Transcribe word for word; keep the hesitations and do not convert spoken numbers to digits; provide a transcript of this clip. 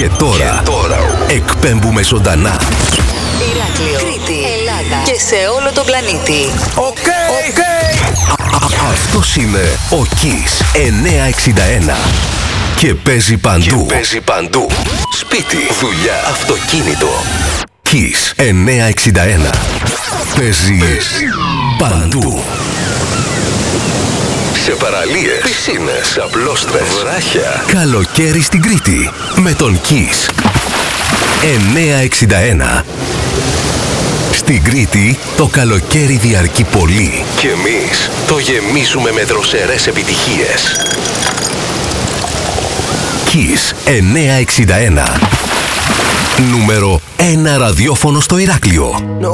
Και τώρα, Και τώρα εκπέμπουμε ζωντανά Ηράκλειο, Κρήτη, Ελλάδα και σε όλο τον πλανήτη. Οκ, οκ. Αυτός είναι ο Kiss εννιακόσια εξήντα ένα. Και παίζει παντού. Και παίζει παντού. Σπίτι, δουλειά, αυτοκίνητο. Kiss εννιακόσια εξήντα ένα. Παίζει, παίζει παντού. Σε παραλίες, πισίνες, απλόστρες, βράχια. Καλοκαίρι στην Κρήτη με τον Kiss εννιακόσια εξήντα ένα. Στην Κρήτη το καλοκαίρι διαρκεί πολύ. Και εμείς το γεμίζουμε με δροσερές επιτυχίες. Kiss εννιακόσια εξήντα ένα. Νούμερο ένα ραδιόφωνο στο Ηράκλειο.